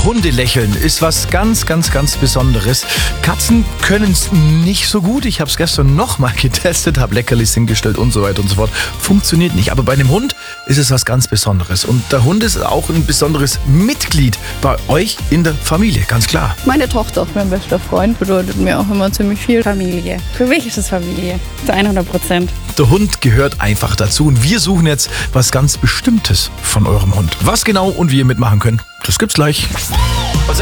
Hundelächeln ist was ganz, ganz, ganz Besonderes. Katzen können es nicht so gut. Ich habe es gestern nochmal getestet, habe Leckerlis hingestellt und so weiter und so fort. Funktioniert nicht. Aber bei einem Hund ist es was ganz Besonderes. Und der Hund ist auch ein besonderes Mitglied bei euch in der Familie, ganz klar. Meine Tochter, mein bester Freund, bedeutet mir auch immer ziemlich viel. Familie. Für mich ist es Familie. Zu 100%. Der Hund gehört einfach dazu. Und wir suchen jetzt was ganz Bestimmtes von eurem Hund. Was genau und wie ihr mitmachen könnt, das gibt's gleich.